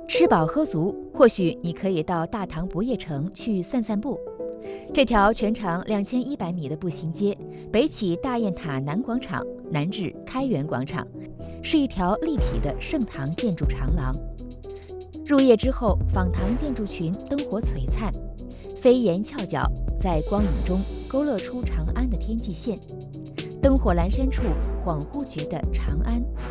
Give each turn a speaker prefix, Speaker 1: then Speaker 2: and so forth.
Speaker 1: 吃饱喝足，或许你可以到大唐不夜城去散散步。这条全长2100米的步行街，北起大雁塔南广场，南至开元广场，是一条立体的盛唐建筑长廊。入夜之后，仿唐建筑群灯火璀璨，飞檐翘角在光影中勾勒出长安的天际线。灯火阑珊处，恍惚觉得长安璀